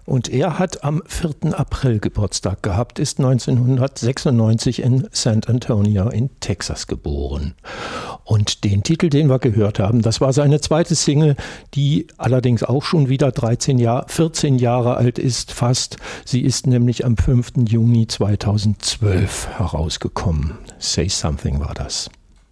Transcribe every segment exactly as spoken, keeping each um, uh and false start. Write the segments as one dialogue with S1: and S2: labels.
S1: Und er hat am vierten April Geburtstag gehabt, ist neunzehnhundertsechsundneunzig in San Antonio in Texas geboren. Und den Titel, den wir gehört haben, das war seine zweite Single, die allerdings auch schon wieder dreizehn Jahre, vierzehn Jahre alt ist fast. Sie ist nämlich am fünften Juni zweitausendzwölf herausgekommen. Say Something war das.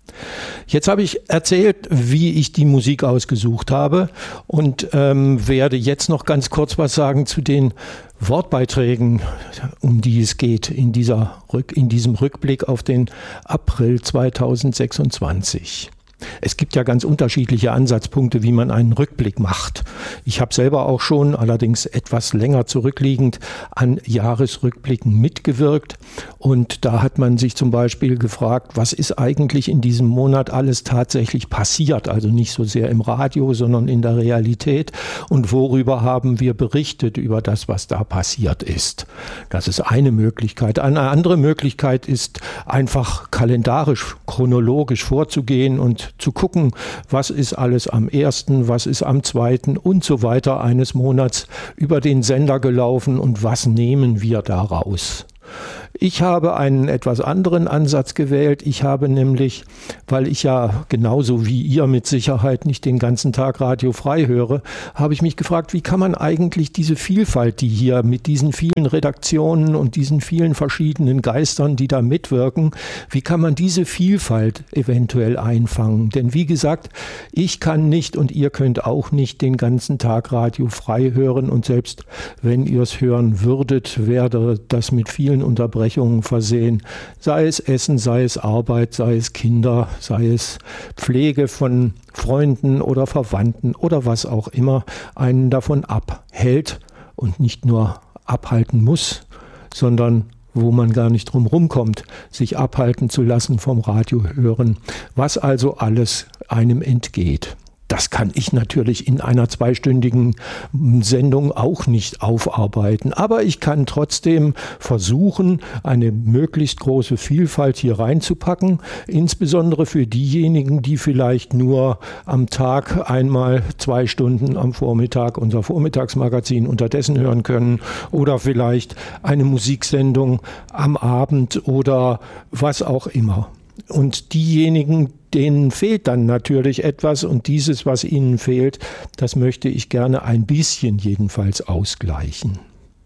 S1: Jetzt habe ich erzählt, wie ich die Musik ausgesucht habe und ähm, werde jetzt noch ganz kurz was sagen zu den Wortbeiträgen, um die es geht in, dieser Rück, in diesem Rückblick auf den April zweitausendsechsundzwanzig. Es gibt ja ganz unterschiedliche Ansatzpunkte, wie man einen Rückblick macht. Ich habe selber auch schon, allerdings etwas länger zurückliegend, an Jahresrückblicken mitgewirkt. Und da hat man sich zum Beispiel gefragt, was ist eigentlich in diesem Monat alles tatsächlich passiert? Also nicht so sehr im Radio, sondern in der Realität. Und worüber haben wir berichtet über das, was da passiert ist? Das ist eine Möglichkeit. Eine andere Möglichkeit ist, einfach kalendarisch, chronologisch vorzugehen und zu gucken, was ist alles am ersten, was ist am zweiten und so weiter eines Monats über den Sender gelaufen und was nehmen wir daraus. Ich habe einen etwas anderen Ansatz gewählt. Ich habe nämlich, weil ich ja genauso wie ihr mit Sicherheit nicht den ganzen Tag Radio frei höre, habe ich mich gefragt, wie kann man eigentlich diese Vielfalt, die hier mit diesen vielen Redaktionen und diesen vielen verschiedenen Geistern, die da mitwirken, wie kann man diese Vielfalt eventuell einfangen? Denn wie gesagt, ich kann nicht und ihr könnt auch nicht den ganzen Tag Radio frei hören und selbst wenn ihr es hören würdet, wäre das mit vielen Unterbrechungen versehen, sei es Essen, sei es Arbeit, sei es Kinder, sei es Pflege von Freunden oder Verwandten oder was auch immer einen davon abhält und nicht nur abhalten muss, sondern wo man gar nicht drum rumkommt, sich abhalten zu lassen vom Radio hören, was also alles einem entgeht. Das kann ich natürlich in einer zweistündigen Sendung auch nicht aufarbeiten. Aber ich kann trotzdem versuchen, eine möglichst große Vielfalt hier reinzupacken. Insbesondere für diejenigen, die vielleicht nur am Tag einmal zwei Stunden am Vormittag unser Vormittagsmagazin unterdessen hören können. Oder vielleicht eine Musiksendung am Abend oder was auch immer. Und diejenigen, denen fehlt dann natürlich etwas und dieses, was ihnen fehlt, das möchte ich gerne ein bisschen jedenfalls ausgleichen.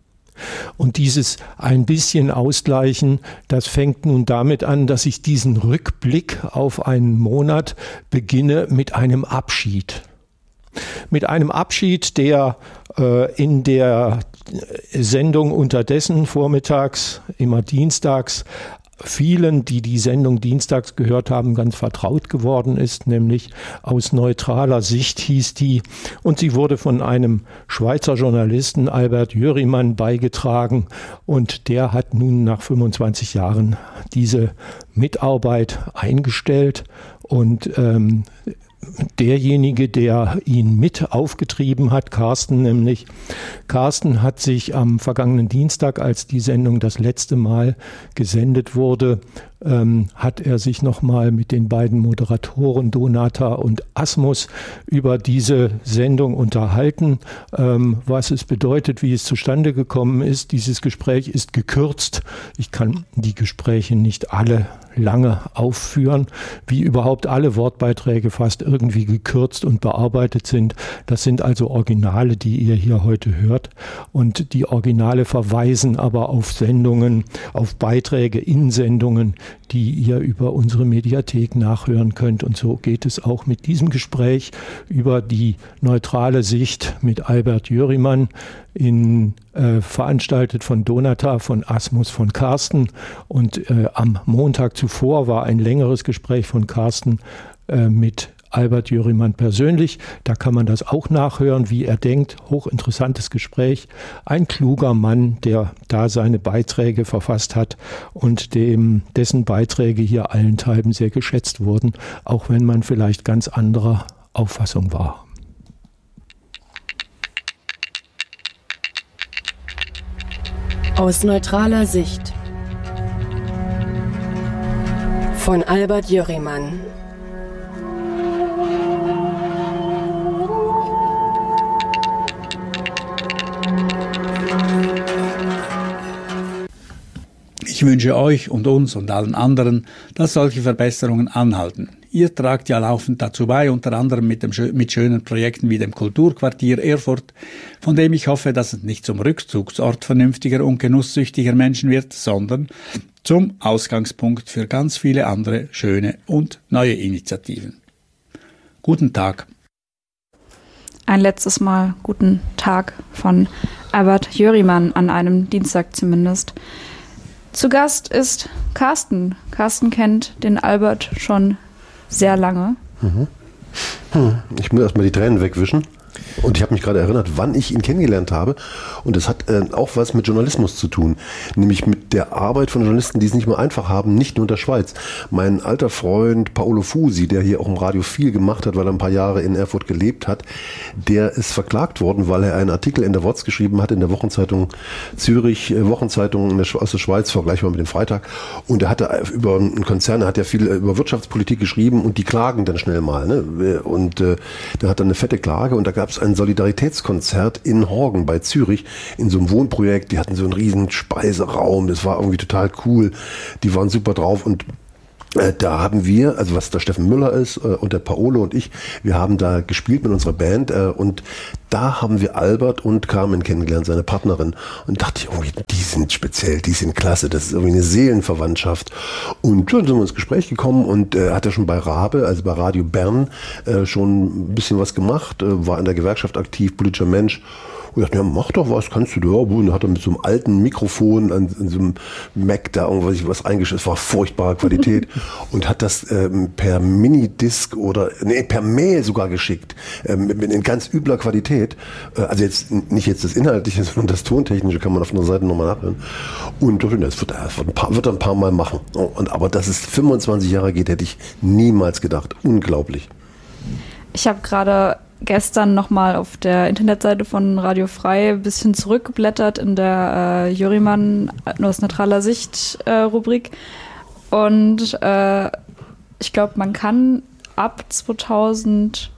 S1: Und dieses ein bisschen ausgleichen, das fängt nun damit an, dass ich diesen Rückblick auf einen Monat beginne mit einem Abschied. Mit einem Abschied, der äh, in der Sendung unterdessen vormittags, immer dienstags, vielen, die die Sendung dienstags gehört haben, ganz vertraut geworden ist, nämlich aus neutraler Sicht hieß die. Und sie wurde von einem Schweizer Journalisten, Albert Jörimann, beigetragen. Und der hat nun nach fünfundzwanzig Jahren diese Mitarbeit eingestellt. Und ähm, derjenige, der ihn mit aufgetrieben hat, Carsten nämlich. Carsten hat sich am vergangenen Dienstag, als die Sendung das letzte Mal gesendet wurde, ähm, hat er sich nochmal mit den beiden Moderatoren Donata und Asmus über diese Sendung unterhalten, ähm, was es bedeutet, wie es zustande gekommen ist. Dieses Gespräch ist gekürzt. Ich kann die Gespräche nicht alle lange aufführen, wie überhaupt alle Wortbeiträge fast irgendwie gekürzt und bearbeitet sind. Das sind also Originale, die ihr hier heute hört. Und die Originale verweisen aber auf Sendungen, auf Beiträge in Sendungen, die ihr über unsere Mediathek nachhören könnt. Und so geht es auch mit diesem Gespräch über die neutrale Sicht mit Albert Jörimann, in, äh, veranstaltet von Donata, von Asmus, von Carsten. Und äh, am Montag zuvor war ein längeres Gespräch von Carsten äh, mit Albert Jörimann persönlich. Da kann man das auch nachhören, wie er denkt. Hochinteressantes Gespräch. Ein kluger Mann, der da seine Beiträge verfasst hat und dem, dessen Beiträge hier allenthalben sehr geschätzt wurden, auch wenn man vielleicht ganz anderer Auffassung war.
S2: Aus neutraler Sicht von Albert Jörimann.
S3: Ich wünsche euch und uns und allen anderen, dass solche Verbesserungen anhalten. Ihr tragt ja laufend dazu bei, unter anderem mit, dem, mit schönen Projekten wie dem Kulturquartier Erfurt, von dem ich hoffe, dass es nicht zum Rückzugsort vernünftiger und genusssüchtiger Menschen wird, sondern zum Ausgangspunkt für ganz viele andere schöne und neue Initiativen. Guten Tag.
S4: Ein letztes Mal guten Tag von Albert Jörimann, an einem Dienstag zumindest. Zu Gast ist Carsten. Carsten kennt den Albert schon sehr lange.
S5: Mhm. Hm. Ich muss erstmal die Tränen wegwischen. Und ich habe mich gerade erinnert, wann ich ihn kennengelernt habe. Und das hat äh, auch was mit Journalismus zu tun. Nämlich mit der Arbeit von Journalisten, die es nicht mehr einfach haben, nicht nur in der Schweiz. Mein alter Freund Paolo Fusi, der hier auch im Radio viel gemacht hat, weil er ein paar Jahre in Erfurt gelebt hat, der ist verklagt worden, weil er einen Artikel in der W O Z geschrieben hat, in der Wochenzeitung Zürich, äh, Wochenzeitung in der, aus der Schweiz, vergleichbar mit dem Freitag. Und er hatte über einen Konzern, er hat ja viel über Wirtschaftspolitik geschrieben und die klagen dann schnell mal. Ne? Und äh, der hat dann eine fette Klage und da gab es ein Solidaritätskonzert in Horgen bei Zürich in so einem Wohnprojekt. Die hatten so einen riesen Speiseraum, das war irgendwie total cool. Die waren super drauf und äh, da haben wir, also was der Steffen Müller ist äh, und der Paolo und ich, wir haben da gespielt mit unserer Band äh, und da haben wir Albert und Carmen kennengelernt, seine Partnerin. Und dachte ich, irgendwie, die sind speziell, die sind klasse, das ist irgendwie eine Seelenverwandtschaft. Und dann sind wir ins Gespräch gekommen und äh, hat er schon bei Rabe, also bei Radio Bern, äh, schon ein bisschen was gemacht, äh, war in der Gewerkschaft aktiv, politischer Mensch. Und ich dachte, ja, mach doch was, kannst du da. Und dann hat er mit so einem alten Mikrofon an, an so einem Mac da irgendwas was reingeschrieben, es war furchtbare Qualität und hat das ähm, per Minidisc oder, nee, per Mail sogar geschickt, ähm, mit, mit in ganz übler Qualität. Äh, also jetzt nicht jetzt das Inhaltliche, sondern das Tontechnische kann man auf einer Seite nochmal nachhören. Und das wird, das wird, ein paar, wird er ein paar Mal machen. Und, aber dass es fünfundzwanzig Jahre geht, hätte ich niemals gedacht. Unglaublich.
S4: Ich habe gerade gestern nochmal auf der Internetseite von Radio Frei ein bisschen zurückgeblättert in der äh, Jörimann aus neutraler Sicht äh, Rubrik und äh, ich glaube, man kann ab zweitausendneun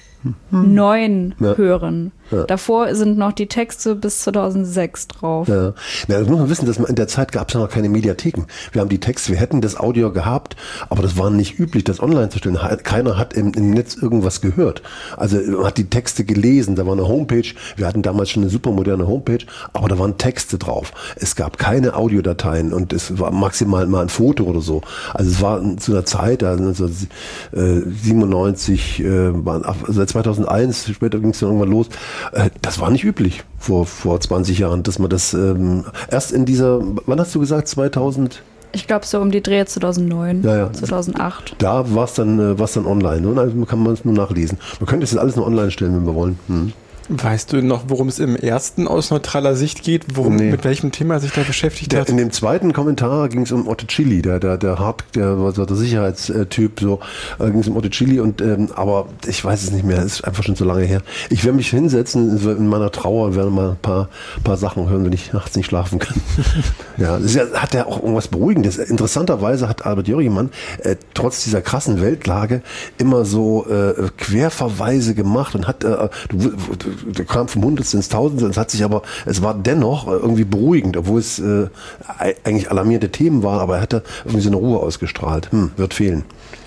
S4: ja. hören. Ja. Davor sind noch die Texte bis zweitausendsechs drauf.
S5: Ja. Ja, das muss man wissen, dass man in der Zeit gab es ja noch keine Mediatheken. Wir haben die Texte, wir hätten das Audio gehabt, aber das war nicht üblich, das online zu stellen. Keiner hat im, im Netz irgendwas gehört. Also man hat die Texte gelesen, da war eine Homepage, wir hatten damals schon eine super moderne Homepage, aber da waren Texte drauf. Es gab keine Audiodateien und es war maximal mal ein Foto oder so. Also es war zu einer Zeit, also siebenundneunzig, äh, also zweitausendeins, später ging es dann irgendwann los. Das war nicht üblich vor, vor zwanzig Jahren, dass man das ähm, erst in dieser, wann hast du gesagt, zweitausend?
S4: Ich glaube so um die Dreh zweitausendneun, ja, ja. zweitausendacht.
S5: Da war es dann, war's dann online, und also kann man es nur nachlesen. Man könnte es jetzt alles nur online stellen, wenn wir wollen. Hm.
S6: Weißt du noch, worum es im ersten aus neutraler Sicht geht? Worum, nee. Mit welchem Thema er sich da beschäftigt
S5: der,
S6: hat?
S5: In dem zweiten Kommentar ging es um Otto Chili, der, der, der Hard, der war so der Sicherheitstyp, so äh, ging es um Otto Chili, und ähm, aber ich weiß es nicht mehr, es ist einfach schon so lange her. Ich werde mich hinsetzen in meiner Trauer, werde mal ein paar, paar Sachen hören, wenn ich nachts nicht schlafen kann. Ja, das ist ja, hat ja auch irgendwas Beruhigendes. Interessanterweise hat Albert Jörimann äh, trotz dieser krassen Weltlage immer so äh, Querverweise gemacht und hat äh, du, du, der kam vom Hundertste ins Tausendste, es hat sich aber, es war dennoch irgendwie beruhigend, obwohl es äh, eigentlich alarmierende Themen waren, aber er hatte irgendwie so eine Ruhe ausgestrahlt. Hm, wird fehlen.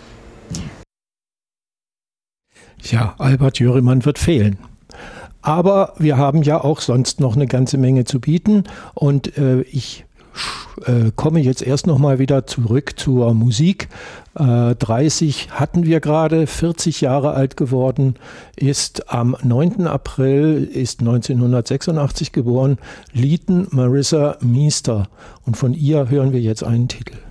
S1: Ja, Albert Jörimann wird fehlen. Aber wir haben ja auch sonst noch eine ganze Menge zu bieten, und äh, ich äh, komme jetzt erst noch mal wieder zurück zur Musik. Äh, dreißig hatten wir gerade, vierzig Jahre alt geworden, ist am neunten April, ist neunzehnhundertsechsundachtzig geboren, Leighton Marissa Meester, und von ihr hören wir jetzt einen Titel.